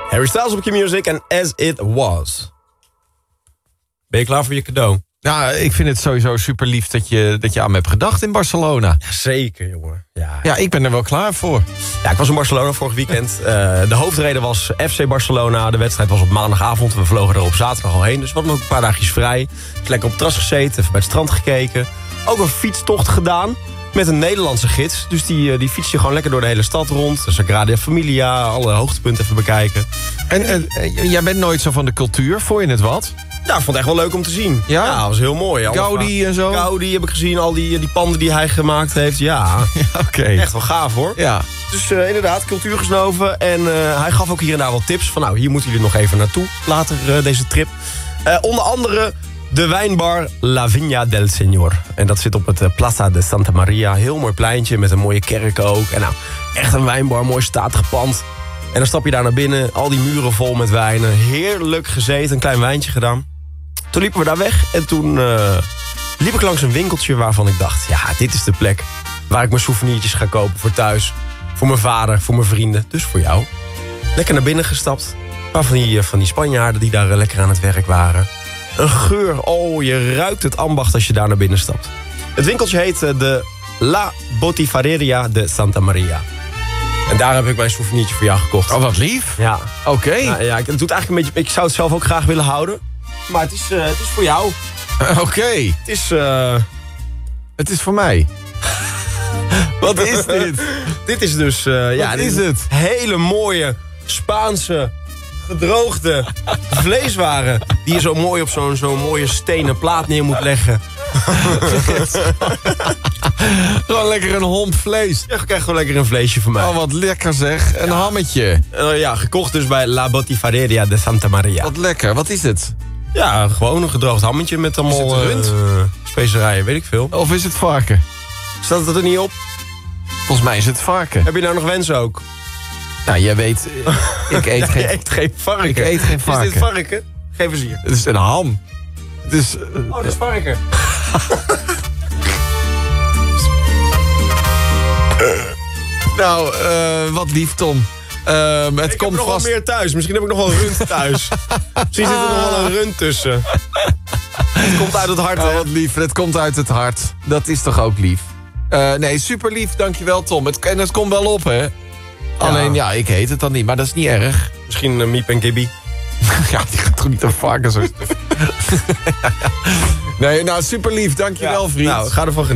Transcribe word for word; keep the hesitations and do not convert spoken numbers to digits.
Harry Styles op Q-Music en As It Was. Ben je klaar voor je cadeau? Nou, ik vind het sowieso super lief dat je, dat je aan me hebt gedacht in Barcelona. Ja, zeker, jongen. Ja. Ja, ik ben er wel klaar voor. Ja, ik was in Barcelona vorig weekend. Uh, de hoofdreden was F C Barcelona. De wedstrijd was op maandagavond. We vlogen er op zaterdag al heen. Dus we hadden ook een paar dagjes vrij. Dus lekker op het terras gezeten, even bij het strand gekeken. Ook een fietstocht gedaan met een Nederlandse gids. Dus die, die fietst je gewoon lekker door de hele stad rond. De Sagrada Familia, alle hoogtepunten even bekijken. En, en, en jij bent nooit zo van de cultuur, vond je het wat? Ja, ik vond het echt wel leuk om te zien. Ja? Ja, dat was heel mooi. Alle Gaudi en zo? Gaudi heb ik gezien, al die, die panden die hij gemaakt heeft. Ja, Ja, oké. Okay. Echt wel gaaf hoor. Ja. Dus uh, inderdaad, cultuur gesnoven. En uh, hij gaf ook hier en daar wat tips. Van nou, hier moeten jullie nog even naartoe later uh, deze trip. Uh, onder andere de wijnbar La Viña del Señor. En dat zit op het uh, Plaza de Santa Maria. Heel mooi pleintje met een mooie kerk ook. En nou, echt een wijnbar, mooi statig pand. En dan stap je daar naar binnen. Al die muren vol met wijnen. Heerlijk gezeten, een klein wijntje gedaan. Toen liepen we daar weg en toen uh, liep ik langs een winkeltje waarvan ik dacht... ja, dit is de plek waar ik mijn souvenirtjes ga kopen voor thuis. Voor mijn vader, voor mijn vrienden, dus voor jou. Lekker naar binnen gestapt. Een paar van die, van die Spanjaarden die daar lekker aan het werk waren. Een geur, oh, je ruikt het ambacht als je daar naar binnen stapt. Het winkeltje heet de La Botifarreria de Santa Maria. En daar heb ik mijn souvenirtje voor jou gekocht. Oh, wat lief. Ja. Oké. Okay. Nou, ja, het doet eigenlijk een beetje... Ik zou het zelf ook graag willen houden. Maar het is, uh, het is voor jou. Oké. Okay. Het is... Uh... Het is voor mij. Wat is dit? Dit is dus... Uh, ja, Wat is dit het? Hele mooie Spaanse gedroogde vleeswaren. Die je zo mooi op zo'n zo'n mooie stenen plaat neer moet leggen. Gewoon lekker een homp vlees. Ja, je krijgt gewoon lekker een vleesje van mij. Oh, wat lekker zeg. Een ja. hammetje. Uh, ja, gekocht dus bij La Botifarreria de Santa Maria. Wat lekker. Wat is het? Ja, gewoon een gedroogd hammetje met allemaal is het rund? Uh, specerijen, weet ik veel. Of is het varken? Staat het er niet op? Volgens mij is het varken. Heb je nou nog wensen ook? Nou, jij weet, ik eet, ja, geen, je eet geen varken. Ik eet geen varken. Is dit varken? Geef eens hier. Het is een ham. Het is, uh, oh, dat is varken. Nou, uh, wat lief, Tom. Uh, het ik komt heb nog vast... wel meer thuis. Misschien heb ik nog wel rund thuis. Misschien zit er nog wel een rund tussen. Het komt uit het hart, oh, hè? Wat lief, het komt uit het hart. Dat is toch ook lief? Uh, nee, super lief, dankjewel, Tom. Het, en het komt wel op, hè? Ja. Alleen, ja, ik heet het dan niet, maar dat is niet erg. Misschien uh, Miep en Gibby. Ja, die gaat toch niet een varken zo. Nee, nou, super lief, dankjewel, ja, vriend. Nou, ga ervan genieten.